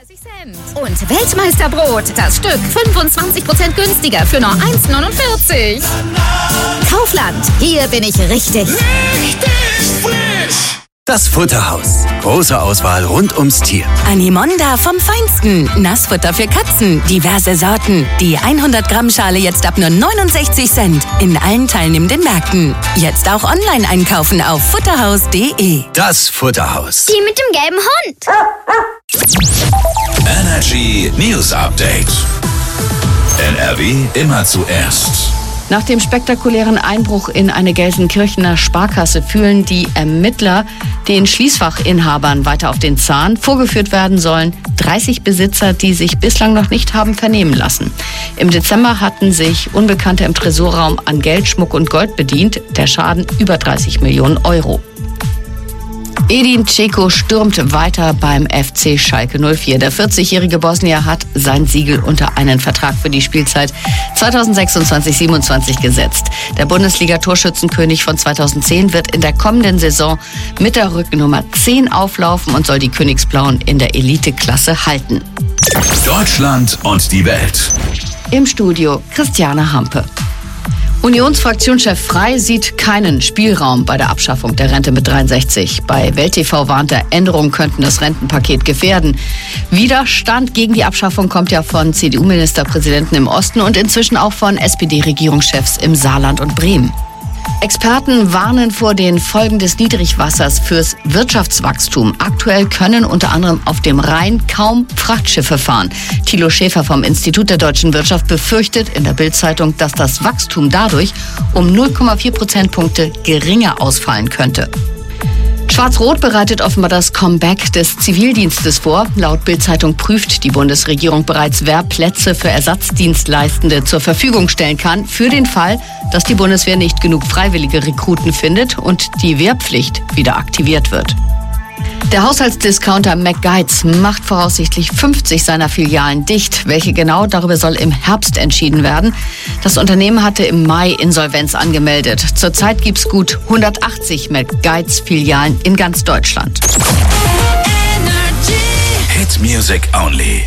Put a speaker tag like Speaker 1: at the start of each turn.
Speaker 1: 39 Cent. Und Weltmeisterbrot, das Stück 25% günstiger für nur 1,49. Kaufland, hier bin ich richtig.
Speaker 2: Richtig frisch!
Speaker 3: Das Futterhaus. Große Auswahl rund ums Tier.
Speaker 4: Animonda vom Feinsten. Nassfutter für Katzen. Diverse Sorten. Die 100 Gramm Schale jetzt ab nur 69 Cent. In allen teilnehmenden Märkten. Jetzt auch online einkaufen auf futterhaus.de.
Speaker 3: Das Futterhaus.
Speaker 5: Die mit dem gelben Hund.
Speaker 2: Energy News Update. NRW immer zuerst.
Speaker 6: Nach dem spektakulären Einbruch in eine Gelsenkirchener Sparkasse fühlen die Ermittler den Schließfachinhabern weiter auf den Zahn. Vorgeführt werden sollen 30 Besitzer, die sich bislang noch nicht haben vernehmen lassen. Im Dezember hatten sich Unbekannte im Tresorraum an Geld, Schmuck und Gold bedient. Der Schaden über 30 Millionen Euro. Edin Dzeko stürmt weiter beim FC Schalke 04. Der 40-jährige Bosnier hat sein Siegel unter einen Vertrag für die Spielzeit 2026-27 gesetzt. Der Bundesliga-Torschützenkönig von 2010 wird in der kommenden Saison mit der Rückennummer 10 auflaufen und soll die Königsblauen in der Eliteklasse halten.
Speaker 2: Deutschland und die Welt.
Speaker 6: Im Studio Christiane Hampe. Unionsfraktionschef Frey sieht keinen Spielraum bei der Abschaffung der Rente mit 63. Bei Welt TV warnt er, Änderungen könnten das Rentenpaket gefährden. Widerstand gegen die Abschaffung kommt ja von CDU-Ministerpräsidenten im Osten und inzwischen auch von SPD-Regierungschefs im Saarland und Bremen. Experten warnen vor den Folgen des Niedrigwassers fürs Wirtschaftswachstum. Aktuell können unter anderem auf dem Rhein kaum Frachtschiffe fahren. Thilo Schäfer vom Institut der deutschen Wirtschaft befürchtet in der Bild-Zeitung, dass das Wachstum dadurch um 0,4 Prozentpunkte geringer ausfallen könnte. Schwarz-Rot bereitet offenbar das Comeback des Zivildienstes vor. Laut Bild-Zeitung prüft die Bundesregierung bereits, wer Plätze für Ersatzdienstleistende zur Verfügung stellen kann, für den Fall, dass die Bundeswehr nicht genug freiwillige Rekruten findet und die Wehrpflicht wieder aktiviert wird. Der Haushaltsdiscounter McGuides macht voraussichtlich 50 seiner Filialen dicht. Welche genau, darüber soll im Herbst entschieden werden. Das Unternehmen hatte im Mai Insolvenz angemeldet. Zurzeit gibt es gut 180 McGuides-Filialen in ganz Deutschland.
Speaker 2: Hit Music Only.